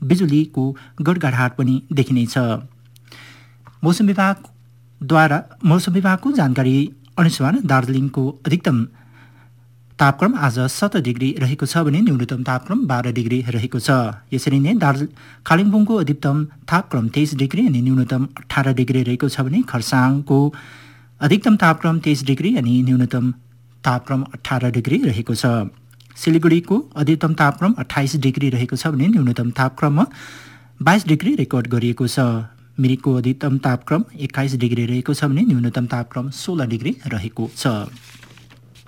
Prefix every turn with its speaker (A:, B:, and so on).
A: बिजुलीको गडगडाट पनि देखिनेछ। मौसम विभागको जानकारी अनुसार दार्जिलिङको अधिकतम तापक्रम आज 7 डिग्री रहेको छ भने न्यूनतम तापक्रम 12 डिग्री रहेको छ। यसरी नै कालिम्पोङको अधिकतम तापक्रम 23 डिग्री अनि न्यूनतम 18 डिग्री रहेको छ भने खरसाङको अधिकतम तापक्रम 23 डिग्री अनि न्यूनतम तापक्रम 18 डिग्री रहेको छ। सिलिगुडीको अधिकतम तापक्रम 28 डिग्री रहेको छ भने न्यूनतम तापक्रम 22 डिग्री रेकर्ड गरिएको छ। मिरिकको अधिकतम तापक्रम 21 डिग्री रहेको छ भने न्यूनतम तापक्रम 16 डिग्री रहेको छ।